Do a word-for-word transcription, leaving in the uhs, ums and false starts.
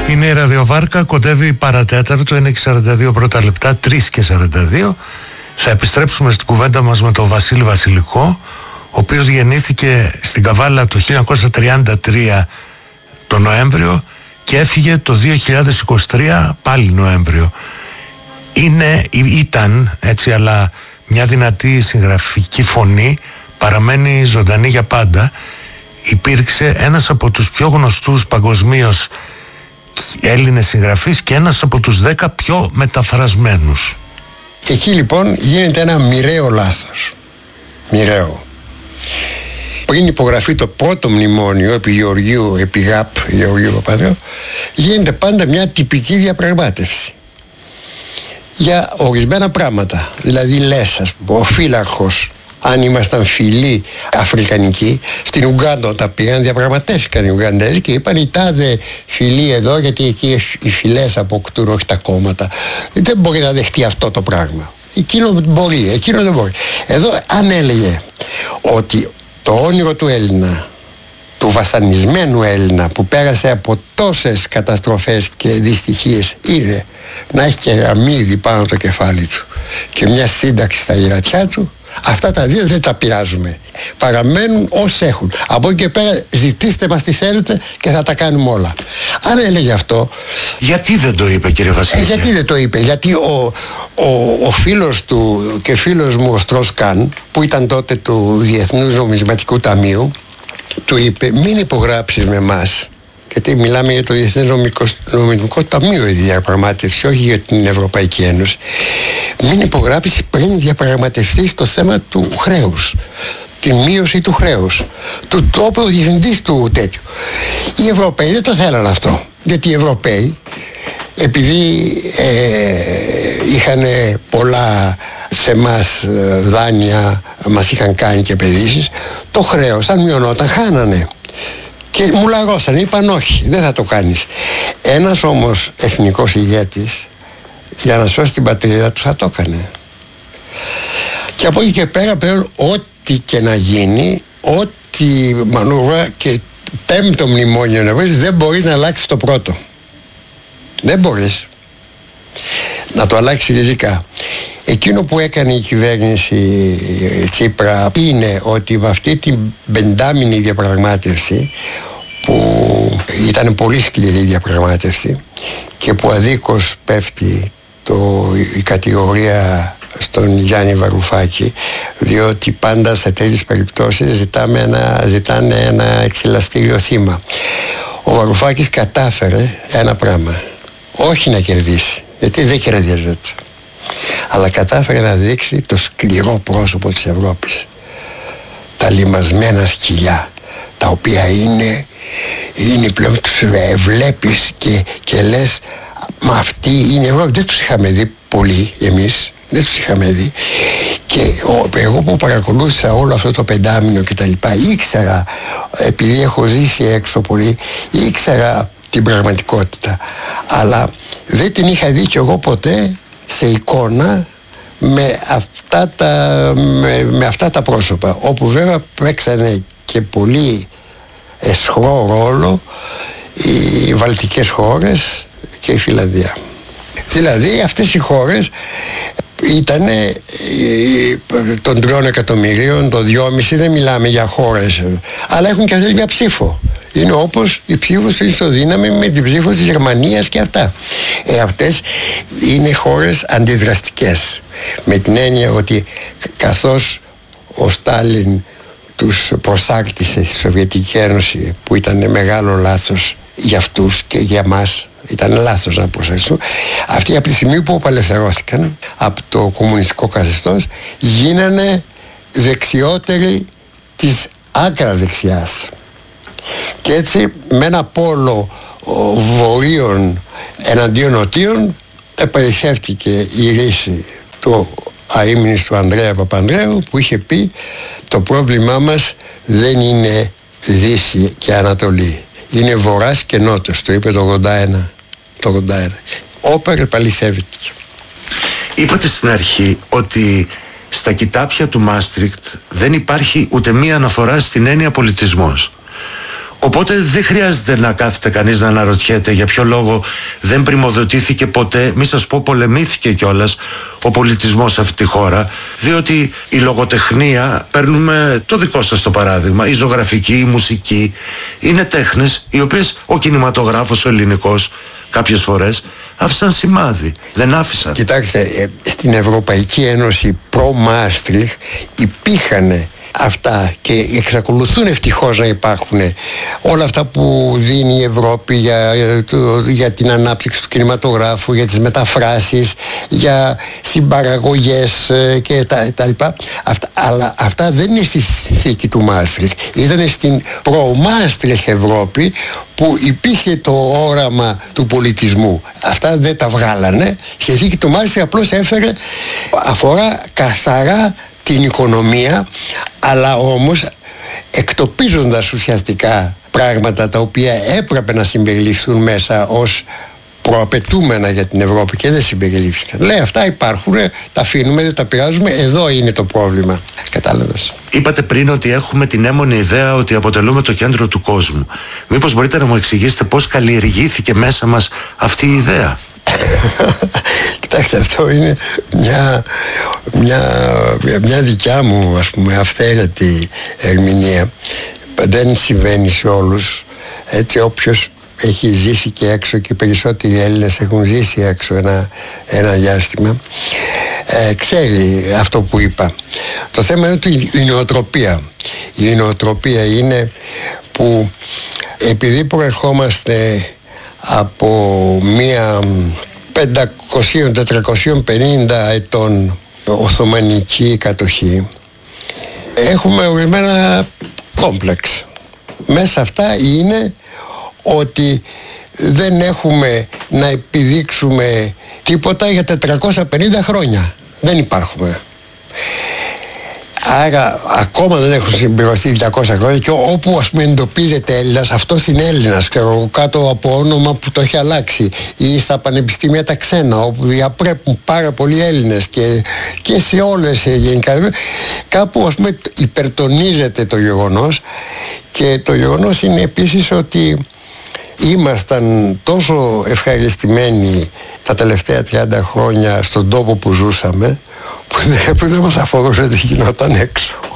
Είναι η ραδιοβάρκα, κοντεύει παρατέταρτο, είναι και σαράντα δύο πρώτα λεπτά, τρεις και σαράντα δύο. Θα επιστρέψουμε στην κουβέντα μας με τον Βασίλη Βασιλικό, ο οποίος γεννήθηκε στην Καβάλα το χίλια εννιακόσια τριάντα τρία το Νοέμβριο και έφυγε το δύο χιλιάδες είκοσι τρία πάλι Νοέμβριο. Είναι, ήταν έτσι, αλλά μια δυνατή συγγραφική φωνή, παραμένει ζωντανή για πάντα. Υπήρξε ένας από τους πιο γνωστούς παγκοσμίως Έλληνες συγγραφείς και ένας από τους δέκα πιο μεταφρασμένους. Εκεί λοιπόν γίνεται ένα μοιραίο λάθος. Μοιραίο. Πριν υπογραφεί το πρώτο μνημόνιο επί Γεωργίου, επί ΓΑΠ Γεωργίου Παπανδρέου, γίνεται πάντα μια τυπική διαπραγμάτευση για ορισμένα πράγματα. Δηλαδή λες, ας πούμε, ο φύλαρχος, αν ήμασταν φιλοί αφρικανικοί, στην Ουγκάντα όταν πήγαν διαπραγματεύτηκαν οι Ουγκαντέζοι και είπαν οι τάδε φιλοί εδώ, γιατί εκεί οι φυλές αποκτούν, όχι τα κόμματα. Δεν μπορεί να δεχτεί αυτό το πράγμα. Εκείνο μπορεί, εκείνο δεν μπορεί. Εδώ αν έλεγε ότι το όνειρο του Έλληνα, του βασανισμένου Έλληνα που πέρασε από τόσες καταστροφές και δυστυχίες, είναι να έχει και γαμίδι πάνω το κεφάλι του και μια σύνταξη στα γυρατιά του, αυτά τα δύο δεν τα πειράζουμε. Παραμένουν όσοι έχουν. Από εκεί και πέρα ζητήστε μας τι θέλετε και θα τα κάνουμε όλα. Αν έλεγε αυτό... Γιατί δεν το είπε, κύριε Βασίλη? Ε, γιατί δεν το είπε? Γιατί ο, ο, ο φίλος του και φίλος μου ο Στρος Καν, που ήταν τότε του Διεθνούς Νομισματικού Ταμείου, του είπε μην υπογράψεις με εμάς, γιατί μιλάμε για το Διεθνές Νομισματικό Ταμείο η διαπραγμάτευση, όχι για την Ευρωπαϊκή Ένωση. Μην υπογράψεις πριν διαπραγματευτείς το θέμα του χρέους, τη μείωση του χρέους, του τρόπου διευθυντής του τέτοιου. Οι Ευρωπαίοι δεν το θέλαν αυτό, γιατί οι Ευρωπαίοι, επειδή ε, είχαν πολλά σε εμάς δάνεια, μας είχαν κάνει και επενδύσεις, το χρέος αν μειωνόταν χάνανε. Και μου λαγώσαν, είπαν όχι, δεν θα το κάνεις. Ένας όμως εθνικός ηγέτης, για να σώσει την πατρίδα του, θα το έκανε. Και από εκεί και πέρα πλέον ό,τι και να γίνει, ό,τι μανούβρα και πέμπτο μνημόνιο να βρεις, δεν μπορείς να αλλάξεις το πρώτο. Δεν μπορείς να το αλλάξει ριζικά. Εκείνο που έκανε η κυβέρνηση Τσίπρα είναι ότι με αυτή την πεντάμινη διαπραγμάτευση, που ήταν πολύ σκληρή διαπραγμάτευση και που αδίκως πέφτει το, η κατηγορία στον Γιάννη Βαρουφάκη, διότι πάντα σε τέτοιες περιπτώσεις ζητάμε ένα, ζητάνε ένα εξελαστήριο θύμα. Ο Βαρουφάκης κατάφερε ένα πράγμα, όχι να κερδίσει, γιατί δεν κερδίζεται, αλλά κατάφερε να δείξει το σκληρό πρόσωπο της Ευρώπης, τα λιμασμένα σκυλιά, τα οποία είναι, είναι πλέον, τους βλέπεις και, και λες μα αυτή είναι η Ευρώπη. Δεν τους είχαμε δει πολύ εμείς, δεν τους είχαμε δει, και εγώ που παρακολούθησα όλο αυτό το πεντάμινο και τα λοιπά, ήξερα, επειδή έχω ζήσει έξω πολύ, ήξερα την πραγματικότητα, αλλά δεν την είχα δει κι εγώ ποτέ σε εικόνα με αυτά τα, με, με αυτά τα πρόσωπα, όπου βέβαια παίξανε και πολύ αισχρό ρόλο οι βαλτικές χώρες και η Φιλανδία. Δηλαδή αυτές οι χώρες ήτανε των τριών εκατομμυρίων, των δυόμισι, δεν μιλάμε για χώρες, αλλά έχουν και αυτές μια ψήφο. Είναι όπως η ψήφος του ισοδύναμη με την ψήφο της Γερμανίας και αυτά. Ε, αυτές είναι χώρες αντιδραστικές, με την έννοια ότι καθώς ο Στάλιν τους προσάρτησε στη Σοβιετική Ένωση, που ήταν μεγάλο λάθος για αυτούς και για μας, ήταν λάθος να προσέξουν, αυτοί από τη στιγμή που απελευθερώθηκαν από το κομμουνιστικό καθεστώς γίνανε δεξιότεροι της άκρα δεξιάς. Και έτσι με ένα πόλο βορείων εναντίον νοτίων επαληθεύτηκε η ρίση του αείμνης του Ανδρέα Παπανδρέου, που είχε πει το πρόβλημά μας δεν είναι Δύση και Ανατολή, είναι Βορράς και Νότος. Το είπε το ογδόντα ένα. Το ογδόντα ένα. Όπερ επαληθεύτηκε. Είπατε στην αρχή ότι στα κοιτάπια του Μάστρικτ δεν υπάρχει ούτε μία αναφορά στην έννοια πολιτισμός. Οπότε δεν χρειάζεται να κάθεται κανείς να αναρωτιέται για ποιο λόγο δεν πρημοδοτήθηκε ποτέ, μη σας πω πολεμήθηκε κιόλας, ο πολιτισμός σε αυτή τη χώρα, διότι η λογοτεχνία, παίρνουμε το δικό σας το παράδειγμα, η ζωγραφική, η μουσική, είναι τέχνες οι οποίες ο κινηματογράφος ο ελληνικός κάποιες φορές άφησαν σημάδι, δεν άφησαν. Κοιτάξτε, στην Ευρωπαϊκή Ένωση προ-Μάστριχ υπήρχαν αυτά και εξακολουθούν ευτυχώς να υπάρχουν όλα αυτά που δίνει η Ευρώπη για, για την ανάπτυξη του κινηματογράφου, για τις μεταφράσεις, για συμπαραγωγές και τα, τα λοιπά. Αυτά, αλλά αυτά δεν είναι στη θήκη του Μάστριχ. Ήταν στην προ-Μάστριχ Ευρώπη που υπήρχε το όραμα του πολιτισμού. Αυτά δεν τα βγάλανε. Στη θήκη του Μάστριχ απλώς έφερε, αφορά καθαρά την οικονομία, αλλά όμως εκτοπίζοντας ουσιαστικά πράγματα τα οποία έπρεπε να συμπεριληφθούν μέσα ως προαπαιτούμενα για την Ευρώπη και δεν συμπεριλήφθηκαν. Λέει, αυτά υπάρχουν, τα αφήνουμε, δεν τα πειράζουμε, εδώ είναι το πρόβλημα. Κατάλαβες. Είπατε πριν ότι έχουμε την έμμονη ιδέα ότι αποτελούμε το κέντρο του κόσμου. Μήπως μπορείτε να μου εξηγήσετε πώς καλλιεργήθηκε μέσα μας αυτή η ιδέα? Κοιτάξτε, αυτό είναι μια, μια, μια δικιά μου, ας πούμε, αυθαίρετη ερμηνεία. Δεν συμβαίνει σε όλους. Έτσι, όποιος έχει ζήσει και έξω, και οι περισσότεροι Έλληνες έχουν ζήσει έξω ένα, ένα διάστημα, ε, ξέρει αυτό που είπα. Το θέμα είναι ότι η νοοτροπία η νοοτροπία είναι που επειδή προερχόμαστε από μία πεντακόσια με τετρακόσια πενήντα ετών Οθωμανική κατοχή, έχουμε ορισμένα κόμπλεξ. Μέσα αυτά είναι ότι δεν έχουμε να επιδείξουμε τίποτα για τετρακόσια πενήντα χρόνια. Δεν υπάρχουμε. Άρα ακόμα δεν έχουν συμπληρωθεί διακόσια χρόνια και όπου, ας πούμε, εντοπίζεται Έλληνας, αυτός είναι Έλληνας, ξέρω, κάτω από όνομα που το έχει αλλάξει, ή στα πανεπιστήμια τα ξένα όπου διαπρέπουν πάρα πολλοί Έλληνες και, και σε όλες γενικά, κάπου, ας πούμε, υπερτονίζεται το γεγονός. Και το γεγονός είναι επίσης ότι ήμασταν τόσο ευχαριστημένοι τα τελευταία τριάντα χρόνια στον τόπο που ζούσαμε, που δεν, που δεν μας αφορούσε τι γινόταν έξω.